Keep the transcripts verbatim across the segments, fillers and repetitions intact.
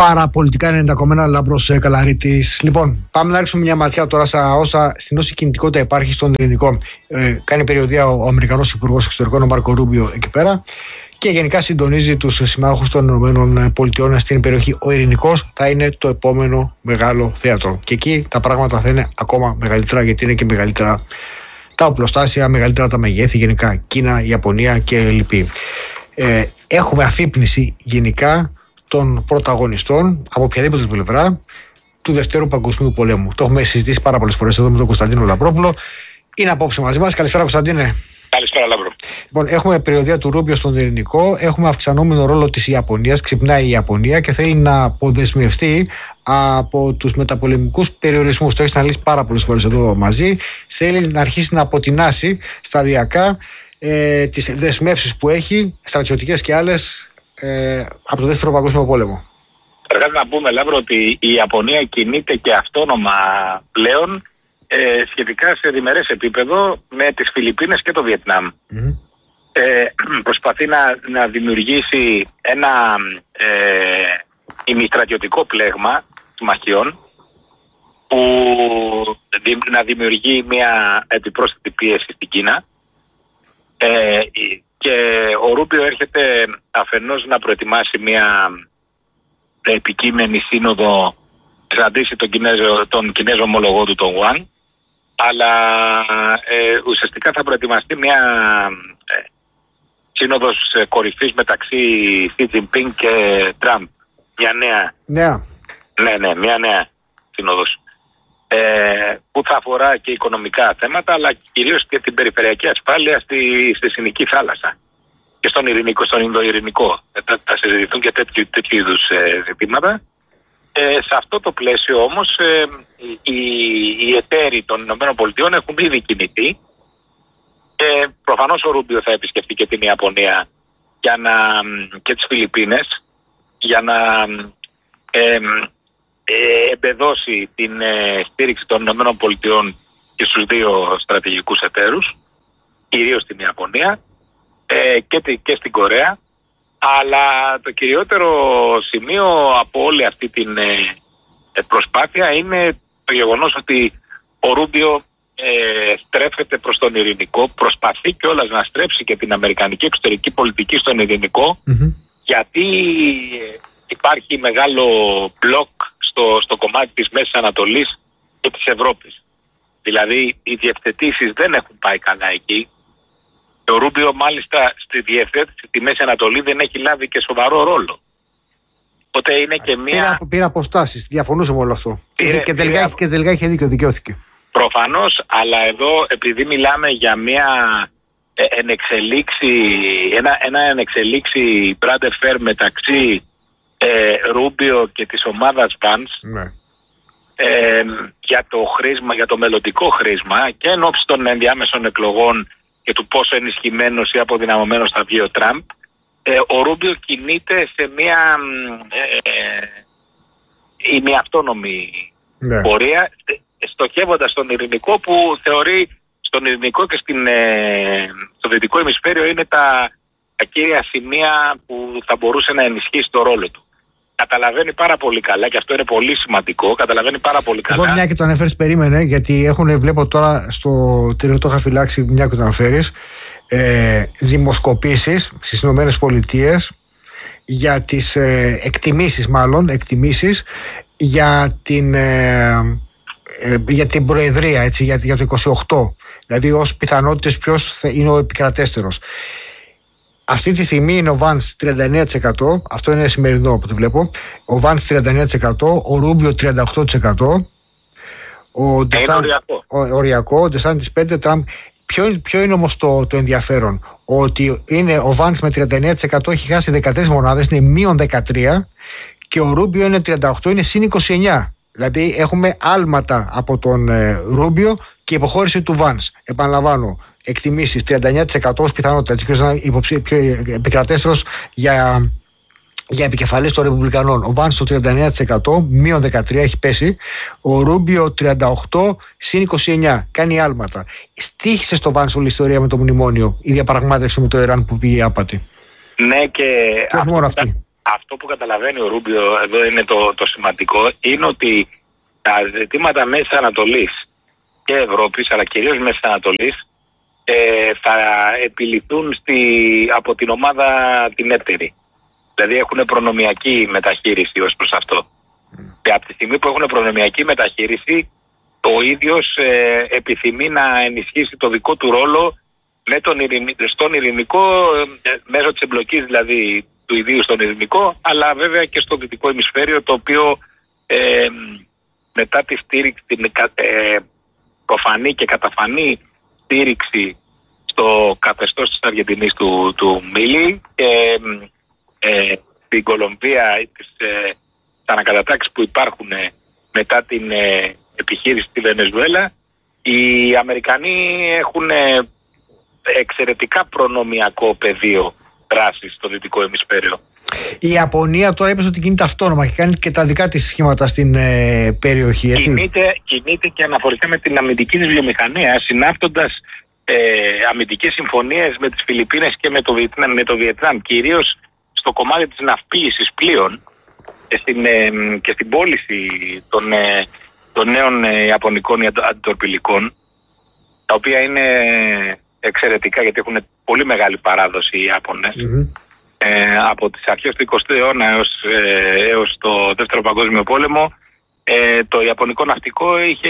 Παραπολιτικά ενενήντα κόμμα ένα, Λάμπρος Καλαρίτης. Λοιπόν, πάμε να ρίξουμε μια ματιά τώρα στα όσα, στην όση κινητικότητα υπάρχει στον Ειρηνικό. Ε, κάνει περιοδεία ο, ο Αμερικανός Υπουργός Εξωτερικών, ο Μάρκο Ρούμπιο, εκεί πέρα. Και γενικά συντονίζει τους συμμάχους των ΗΠΑ στην περιοχή. Ο Ειρηνικός θα είναι το επόμενο μεγάλο θέατρο. Και εκεί τα πράγματα θα είναι ακόμα μεγαλύτερα, γιατί είναι και μεγαλύτερα τα οπλοστάσια, μεγαλύτερα τα μεγέθη, γενικά Κίνα, Ιαπωνία και λοιποί. Ε, έχουμε αφύπνιση γενικά των πρωταγωνιστών από οποιαδήποτε πλευρά του Δευτέρου Παγκοσμίου Πολέμου. Το έχουμε συζητήσει πάρα πολλές φορές εδώ με τον Κωνσταντίνο Λαμπρόπουλο. Είναι απόψε μαζί μας. Καλησπέρα, Κωνσταντίνε. Καλησπέρα, Λαμπρό. Λοιπόν, έχουμε περιοδεία του Ρούμπιο στον Ειρηνικό. Έχουμε αυξανόμενο ρόλο της Ιαπωνίας. Ξυπνάει η Ιαπωνία και θέλει να αποδεσμευτεί από τους μεταπολεμικούς περιορισμούς. Το έχει αναλύσει πάρα πολλές φορές εδώ μαζί. Θέλει να αρχίσει να αποτινάσει σταδιακά ε, τις δεσμεύσεις που έχει, στρατιωτικές και άλλες, Ε, από το Δεύτερο Παγκόσμιο Πόλεμο. Καταρχάς να πούμε, Λάμπρο, ότι η Ιαπωνία κινείται και αυτόνομα πλέον ε, σχετικά σε διμερές επίπεδο με τις Φιλιππίνες και το Βιετνάμ. Mm-hmm. Ε, προσπαθεί να, να δημιουργήσει ένα ε, ημιστρατιωτικό πλέγμα συμμαχιών που δη, να δημιουργεί μια επιπρόσθετη πίεση στην Κίνα. Ε, Και ο Ρούμπιο έρχεται αφενός να προετοιμάσει μια επικείμενη σύνοδο, να συναντήσει τον Κινέζο, τον Κινέζο ομολογό του, τον Ουάν, αλλά ε, ουσιαστικά θα προετοιμαστεί μια ε, σύνοδος κορυφής μεταξύ Σι Τζινπίνγκ και Τραμπ. Μια νέα, νέα. Ναι, ναι, μια νέα σύνοδος. Ε, που θα αφορά και οικονομικά θέματα, αλλά κυρίως και την περιφερειακή ασφάλεια στη, στη Συνική θάλασσα και στον Ειρηνικό, στον Ινδοειρηνικό. Θα, θα συζητηθούν και τέτοιου, τέτοιου είδους ε, ζητήματα. Ε, σε αυτό το πλαίσιο όμως ε, οι, οι εταίροι των ΗΠΑ έχουν ήδη κινηθεί και προφανώς ο Ρούμπιο θα επισκεφτεί και την Ιαπωνία για να, και τις Φιλιππίνες για να ε, Ε, εμπεδώσει την ε, στήριξη των ΗΠΑ και στους δύο στρατηγικούς εταίρους, κυρίως στην Ιαπωνία ε, και, και στην Κορέα. Αλλά το κυριότερο σημείο από όλη αυτή την ε, προσπάθεια είναι το γεγονός ότι ο Ρούμπιο ε, στρέφεται προς τον Ειρηνικό, προσπαθεί κιόλας να στρέψει και την αμερικανική εξωτερική πολιτική στον Ειρηνικό, mm-hmm. γιατί ε, υπάρχει μεγάλο μπλοκ Στο, στο κομμάτι της Μέσης Ανατολής και της Ευρώπης. Δηλαδή οι διευθετήσεις δεν έχουν πάει καλά εκεί. Το Ρούμπιο μάλιστα στη διευθέτηση στη Μέση Ανατολή δεν έχει λάβει και σοβαρό ρόλο. Οπότε είναι και μια... Πήρα, πήρα αποστάσεις, διαφωνούσε με όλο αυτό. Πήρε, και, τελικά, πήρα... και τελικά είχε δίκιο, δικαιώθηκε. Προφανώς, αλλά εδώ επειδή μιλάμε για μια ενεξελίξη, ένα, ένα ενεξελίξη μπράντε φέρ μεταξύ Ε, Ρούμπιο και της ομάδας Vance, ναι. ε, για το χρήσμα, για το μελλοντικό χρήσμα και εν ώψη των ενδιάμεσων εκλογών και του πόσο ενισχυμένος ή αποδυναμωμένος θα βγει ο Τραμπ, ε, ο Ρούμπιο κινείται σε μια ε, ημιαυτόνομη ναι. πορεία, στοχεύοντας τον Ειρηνικό, που θεωρεί στον Ειρηνικό και στην, ε, στο δυτικό ημισφαίριο είναι τα, τα κύρια σημεία που θα μπορούσε να ενισχύσει το ρόλο του. Καταλαβαίνει πάρα πολύ καλά, και αυτό είναι πολύ σημαντικό. Καταλαβαίνει πάρα πολύ καλά. Εγώ μια και το αναφέρεις, περίμενε, γιατί έχουν, βλέπω τώρα στο τελείο, το είχα φυλάξει, μια και το αναφέρεις, ε, δημοσκοπήσεις στις Ηνωμένες Πολιτείες για τις ε, εκτιμήσεις, μάλλον εκτιμήσεις για την, ε, ε, για την Προεδρία, έτσι, για, για το είκοσι οκτώ. Δηλαδή ως πιθανότητες ποιος θα είναι ο επικρατέστερος. Αυτή τη στιγμή είναι ο Vance τριάντα εννέα τοις εκατό, αυτό είναι σημερινό που το βλέπω. Ο Vance τριάντα εννέα τοις εκατό, ο Ρούμπιο τριάντα οκτώ τοις εκατό, ο οριακό, ο DeSantis πέντε τοις εκατό, Τραμπ. Ποιο, ποιο είναι όμως το, το ενδιαφέρον? Ότι είναι ο Vance με τριάντα εννέα τοις εκατό έχει χάσει δεκατρείς μονάδες, είναι μείον δεκατρία, και ο Ρούμπιο είναι τριάντα οκτώ, είναι συν είκοσι εννέα. Δηλαδή έχουμε άλματα από τον ε, Ρούμπιο και υποχώρηση του Vance. Επαναλαμβάνω, εκτιμήσεις τριάντα εννέα τοις εκατό ως πιθανότητα, έτσι, ποιος είναι υποψή, πιο επικρατέστερος για, για επικεφαλής των Ρεπουμπλικανών. Ο Vance στο τριάντα εννέα τοις εκατό, μείον δεκατρία έχει πέσει. Ο Ρούμπιο τριάντα οκτώ, συν είκοσι εννέα, κάνει άλματα. Στοίχησε στο Vance όλη η ιστορία με το μνημόνιο, η διαπραγμάτευση με το Ιράν που πήγε άπατη. Ναι, και, και όχι μόνο αυτή. αυτό που καταλαβαίνει ο Ρούμπιο, εδώ είναι το, το σημαντικό, είναι ότι τα ζητήματα Μέσης Ανατολής και Ευρώπης, αλλά κυρίως Μέσης Ανατολής, ε, θα επιληθούν στη, από την ομάδα την έτερη. Δηλαδή έχουν προνομιακή μεταχείριση ως προς αυτό. Mm. Και από τη στιγμή που έχουν προνομιακή μεταχείριση, ο ίδιος ε, επιθυμεί να ενισχύσει το δικό του ρόλο με τον ειρηνικό, στον ειρηνικό, ε, μέσω της εμπλοκής δηλαδή του ιδίου στον ειρηνικό, αλλά βέβαια και στο δυτικό ημισφαίριο, το οποίο ε, μετά τη στήριξη, την ε, προφανή και καταφανή στήριξη στο καθεστώς της Αργεντινής του, του Μίλη και ε, στην Κολομβία, τις ε, ανακατατάξεις που υπάρχουν ε, μετά την ε, επιχείρηση στη Βενεζουέλα, οι Αμερικανοί έχουν ε, εξαιρετικά προνομιακό πεδίο δράσης στο δυτικό ημισφαίριο. Η Ιαπωνία τώρα είπες ότι κινείται αυτόνομα και κάνει και τα δικά της σχήματα στην ε, περιοχή, έτσι. Κινείται, κινείται και αναφορικά με την αμυντική της βιομηχανία, συνάπτοντας ε, αμυντικές συμφωνίες με τις Φιλιππίνες και με το, με το Βιετνάμ, κυρίως στο κομμάτι της ναυπήγησης πλοίων και στην, ε, και στην πώληση των, ε, των νέων ε, ιαπωνικών αντιτορπιλικών, τα οποία είναι εξαιρετικά γιατί έχουν πολύ μεγάλη παράδοση οι Ιάπωνες. Mm-hmm. Ε, από τις αρχές του εικοστού αιώνα έως, ε, έως το Δεύτερο Παγκόσμιο Πόλεμο, ε, το ιαπωνικό ναυτικό είχε,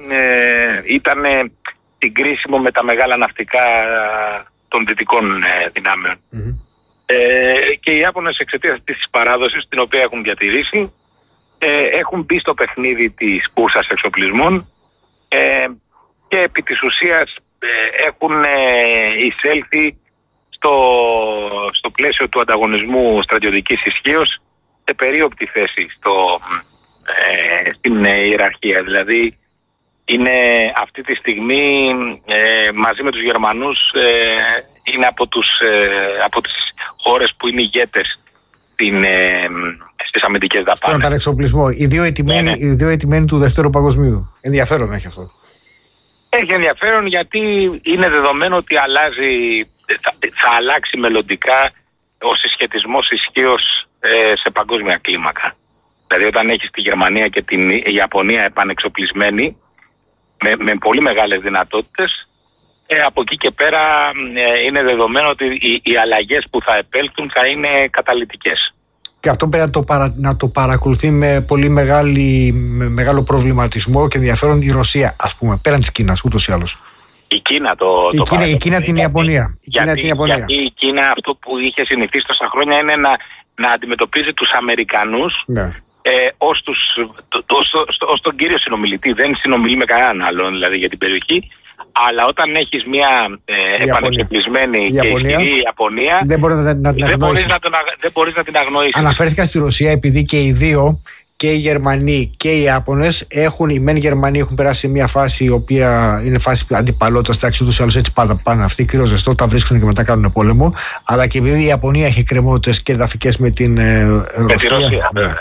ε, ήταν συγκρίσιμο με τα μεγάλα ναυτικά των δυτικών ε, δυνάμεων. Mm-hmm. Ε, και οι Ιάπωνες, εξαιτίας της παράδοσης την οποία έχουν διατηρήσει, ε, έχουν μπει στο παιχνίδι της κούρσας εξοπλισμών ε, και επί της ουσίας ε, έχουν ε, εισέλθει στο, στο πλαίσιο του ανταγωνισμού στρατιωτικής ισχύως σε περίοπτη θέση στο, ε, στην ε, ιεραρχία. Δηλαδή είναι αυτή τη στιγμή ε, μαζί με τους Γερμανούς ε, είναι από, τους, ε, από τις χώρες που είναι ηγέτες στην, ε, στις αμυντικές δαπάνες. Στον παρεξοπλισμό. Οι δύο ετοιμένοι, ναι, ναι. οι δύο ετοιμένοι του Δευτέρου Παγκοσμίου. Ενδιαφέρον έχει αυτό. Έχει ενδιαφέρον γιατί είναι δεδομένο ότι αλλάζει, θα, θα αλλάξει μελλοντικά ο συσχετισμός ισχύως ε, σε παγκόσμια κλίμακα. Δηλαδή όταν έχεις τη Γερμανία και την Ιαπωνία επανεξοπλισμένη με, με πολύ μεγάλες δυνατότητες, ε, από εκεί και πέρα ε, είναι δεδομένο ότι οι, οι αλλαγές που θα επέλθουν θα είναι καταλυτικές. Και αυτό πρέπει να το, παρα, να το παρακολουθεί με πολύ μεγάλη, με μεγάλο προβληματισμό και ενδιαφέρον η Ρωσία, ας πούμε, πέραν της Κίνας ούτως ή άλλως. Η Κίνα το, η το Κίνα, η Κίνα την Ιαπωνία. Η γιατί, Κίνα την Ιαπωνία. Γιατί η Κίνα αυτό που είχε συνηθίσει τόσα χρόνια είναι να, να αντιμετωπίζει τους Αμερικανούς, ναι, ε, ως, τους, το, το, ως, ως τον κύριο συνομιλητή. Δεν συνομιλεί με κανέναν άλλον δηλαδή για την περιοχή. Αλλά όταν έχεις μια ε, επανεξοπλισμένη και ισχυρή Ιαπωνία, δεν, μπορεί να, να, δεν, μπορείς να τον, δεν μπορείς να την αγνοήσεις. Αναφέρθηκα στη Ρωσία επειδή και οι δύο, και οι Γερμανοί και οι Ιάπωνες, έχουν, οι μεν Γερμανοί έχουν περάσει σε μια φάση η οποία είναι φάση αντιπαλότητας, εντάξει, ούτως ή άλλως έτσι πάντα πάνε αυτοί, κρύο ζεστό, τα βρίσκουν και μετά κάνουν πόλεμο. Αλλά και επειδή η Ιαπωνία έχει εκκρεμότητες και εδαφικές με την ε, Ρωσία. Με τη Ρωσία, βέβαια.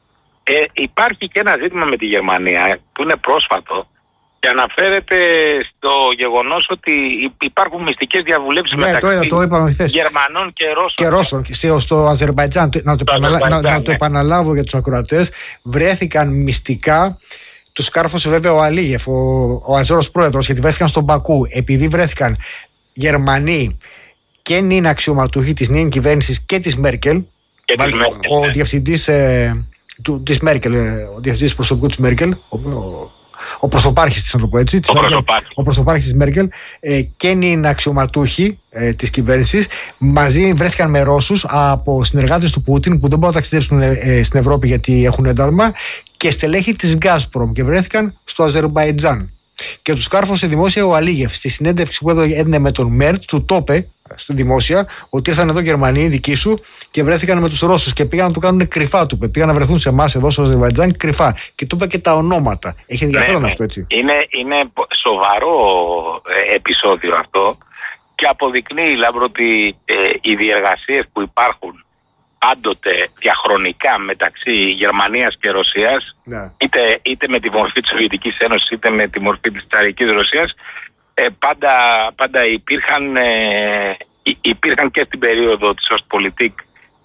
Ε, υπάρχει και ένα ζήτημα με τη Γερμανία που είναι πρόσφατο. Και αναφέρεται στο γεγονός ότι υπάρχουν μυστικές διαβουλεύσεις, ναι, μεταξύ το, το Γερμανών και Ρώσων. Και Ρώσων. Και στο Αζερμπαϊτζάν, να το, το, επαναλα... Αζερμπαϊτζάν, να, ναι. να το επαναλάβω για τους ακροατές, βρέθηκαν μυστικά, τους κάρφωσε βέβαια ο Αλίγεφ, ο, ο Αζέρος πρόεδρος, γιατί βρέθηκαν στον Μπακού, επειδή βρέθηκαν Γερμανοί και νυν αξιωματούχοι της νυν κυβέρνησης και της Μέρκελ, και της Μέρκελ, ο ναι. διευθυντής ε, του, της Μέρκελ, ο διευθυντής προσωπικού της Μέρκελ, ο, ο, ο προσωπάρχης της, να το πω έτσι, ο προσωπάρχης. ο προσωπάρχης της Μέρκελ ε, και είναι αξιωματούχοι ε, της κυβέρνησης, μαζί βρέθηκαν με Ρώσους από συνεργάτες του Πούτιν που δεν μπορούν να ταξιδέψουν ε, στην Ευρώπη γιατί έχουν ένταλμα, και στελέχη της Gazprom, και βρέθηκαν στο Αζερμπαϊτζάν. Και τους κάρφωσε δημόσια ο Αλίγεφ. Στη συνέντευξη που έδινε με τον Μέρτ, του το είπε στη δημόσια ότι ήρθαν εδώ Γερμανοί δικοί σου και βρέθηκαν με τους Ρώσους και πήγαν να του κάνουν κρυφά, του είπε. Πήγαν να βρεθούν σε εμάς εδώ στο Αζερμπαϊτζάν κρυφά. Και του είπε και τα ονόματα. Έχει ενδιαφέρον, ναι, αυτό, έτσι. Είναι, είναι σοβαρό επεισόδιο αυτό και αποδεικνύει, Λάμπρο, ότι ε, οι διεργασίες που υπάρχουν πάντοτε διαχρονικά μεταξύ Γερμανίας και Ρωσίας, ναι, είτε, είτε με τη μορφή της Σοβιετικής Ένωσης είτε με τη μορφή της Τσαρικής Ρωσίας, ε, πάντα, πάντα υπήρχαν, ε, υπήρχαν και στην περίοδο της Ostpolitik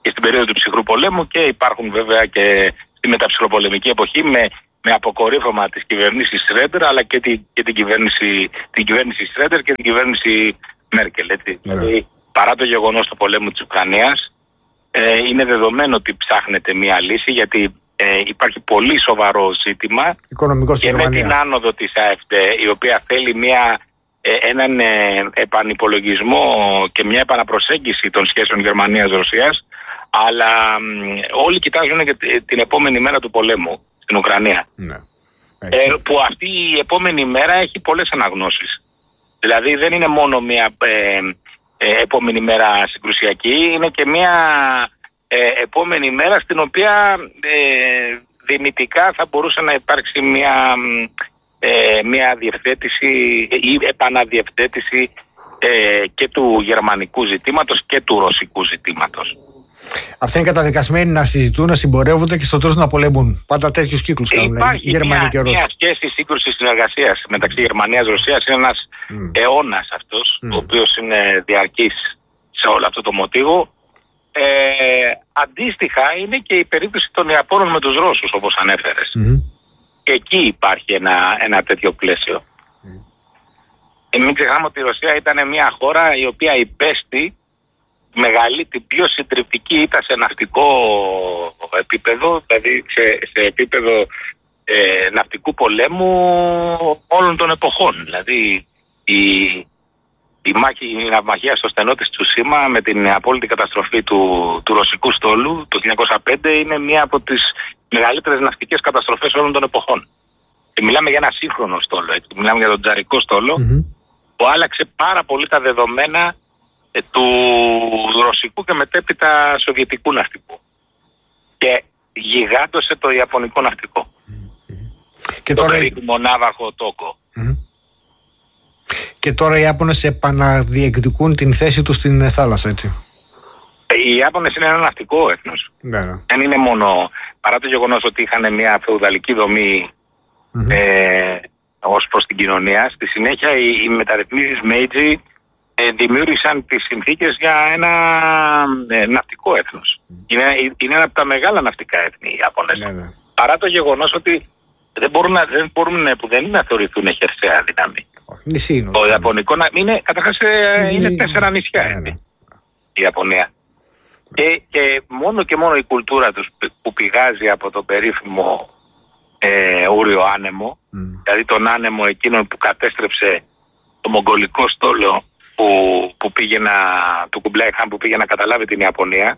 και στην περίοδο του ψυχρού πολέμου, και υπάρχουν βέβαια και στη μεταψυχροπολεμική εποχή με, με αποκορύφωμα της κυβέρνησης Σρέντερ, αλλά και, τη, και την κυβέρνηση, την κυβέρνηση Σρέντερ και την κυβέρνηση Μέρκελ. Έτσι. Ναι. Δηλαδή, παρά το γεγονός του πολέμου της Ουκρανίας, ε, είναι δεδομένο ότι ψάχνεται μια λύση, γιατί ε, υπάρχει πολύ σοβαρό ζήτημα και με την άνοδο της ΑΕΦΤΕ, η οποία θέλει μια, ε, έναν ε, επανυπολογισμό και μια επαναπροσέγγιση των σχέσεων Γερμανίας-Ρωσίας, αλλά ε, όλοι κοιτάζουν και την επόμενη μέρα του πολέμου στην Ουκρανία. Ναι. Ε, που αυτή η επόμενη μέρα έχει πολλές αναγνώσεις. Δηλαδή δεν είναι μόνο μια ε, ε, επόμενη μέρα συγκρουσιακή, είναι και μια ε, επόμενη μέρα στην οποία ε, δυνητικά θα μπορούσε να υπάρξει μια, ε, μια διευθέτηση ή επαναδιευθέτηση ε, και του γερμανικού ζητήματος και του ρωσικού ζητήματος. Αυτοί είναι καταδικασμένοι να συζητούν, να συμπορεύονται και στο τέλος να πολεμούν. Πάντα τέτοιους κύκλους κάνουν. Υπάρχει Γερμανοί μια, μια σχέση σύγκρουση συνεργασίας μεταξύ Γερμανίας και Ρωσίας. Είναι ένας mm. αιώνας αυτός, mm. ο οποίος είναι διαρκής σε όλο αυτό το μοτίβο. Ε, αντίστοιχα είναι και η περίπτωση των Ιαπώνων με τους Ρώσους, όπως ανέφερες. Mm. Και εκεί υπάρχει ένα, ένα τέτοιο πλαίσιο. Mm. Ε, μην ξεχνάμε ότι η Ρωσία ήταν μια χώρα η οποία υπέστη μεγάλη, την πιο συντριπτική ήταν σε ναυτικό επίπεδο, δηλαδή σε, σε επίπεδο ε, ναυτικού πολέμου όλων των εποχών. Δηλαδή η, η, μάχη, η ναυμαχία στο στενό της Τσουσίμα με την απόλυτη καταστροφή του, του ρωσικού στόλου το χίλια εννιακόσια πέντε είναι μία από τις μεγαλύτερες ναυτικές καταστροφές όλων των εποχών. Και μιλάμε για ένα σύγχρονο στόλο, έτσι. Μιλάμε για τον τζαρικό στόλο mm-hmm. που άλλαξε πάρα πολύ τα δεδομένα του ρωσικού και μετέπειτα σοβιετικού ναυτικού και γιγάντωσε το ιαπωνικό ναυτικό. Mm-hmm. Και το τώρα... περίφημο ναύαρχο Τόκο. Mm-hmm. Και τώρα οι Ιάπωνες επαναδιεκδικούν την θέση τους στην θάλασσα, έτσι. Οι Ιάπωνες είναι ένα ναυτικό έθνος. Yeah. Δεν είναι μόνο, παρά το γεγονός ότι είχαν μια φεουδαλική δομή mm-hmm. ε, ως προς την κοινωνία, στη συνέχεια οι, οι μεταρρυθμίσεις Meiji δημιούργησαν τις συνθήκες για ένα ε, ναυτικό έθνος. Mm. Είναι, είναι ένα από τα μεγάλα ναυτικά έθνη οι Ιάπωνες. Mm. Παρά το γεγονός ότι δεν μπορούν, να, δεν μπορούν που δεν είναι να θεωρηθούν χερσαία δύναμη. Νησί, το Ιαπωνικό είναι, καταρχάς, mm. είναι τέσσερα νησιά. Mm. Η Ιαπωνία. Mm. Και, και μόνο και μόνο η κουλτούρα τους που πηγάζει από τον περίφημο ε, Ούριο Άνεμο, mm. δηλαδή τον άνεμο εκείνον που κατέστρεψε το μογγολικό στόλο Που, που πήγε να, του Κουμπλάι Χάν που πήγε να καταλάβει την Ιαπωνία.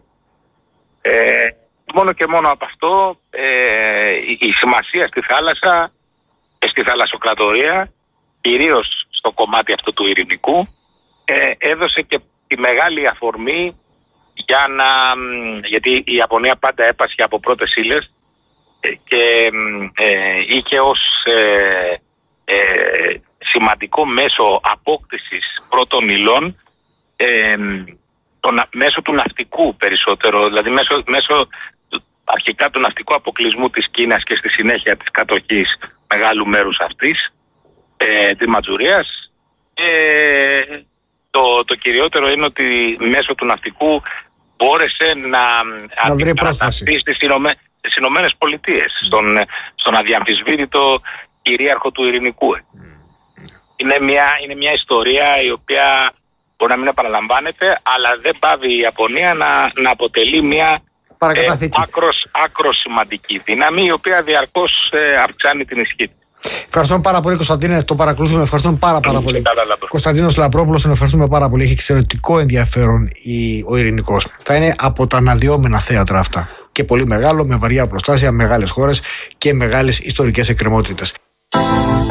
Ε, μόνο και μόνο από αυτό ε, η, η σημασία στη θάλασσα, ε, στη θαλασσοκρατορία, κυρίως στο κομμάτι αυτό του ειρηνικού, ε, έδωσε και τη μεγάλη αφορμή για να, γιατί η Ιαπωνία πάντα έπασχε από πρώτες ύλες ε, και ε, είχε ως ε, ε, σημαντικό μέσο απόκτησης πρώτων υλών ε, το, μέσω του ναυτικού περισσότερο, δηλαδή μέσω, μέσω αρχικά του ναυτικού αποκλεισμού της Κίνας και στη συνέχεια της κατοχής μεγάλου μέρους αυτής, ε, της Ματζουρίας. Ε, το, το κυριότερο είναι ότι μέσω του ναυτικού μπόρεσε να αντικατασταθεί στις Ηνωμένες Πολιτείες, στον, στον αδιαμφισβήτητο κυρίαρχο του ειρηνικού. Είναι μια, είναι μια ιστορία η οποία μπορεί να μην επαναλαμβάνεται, αλλά δεν πάβει η Ιαπωνία να, να αποτελεί μια ε, άκρος, άκρος σημαντική δύναμη, η οποία διαρκώς ε, αυξάνει την ισχύ της. Ευχαριστούμε πάρα πολύ, Κωνσταντίνε. Το παρακολουθούμε. Ευχαριστούμε πάρα, πάρα πολύ. Κωνσταντίνος Λαπρόπουλος, τον ευχαριστούμε πάρα πολύ. Έχει εξαιρετικό ενδιαφέρον η, ο ειρηνικός. Θα είναι από τα αναδυόμενα θέατρα αυτά. Και πολύ μεγάλο, με βαριά προστάσια, μεγάλες χώρες και μεγάλες ιστορικές εκκρεμότητες.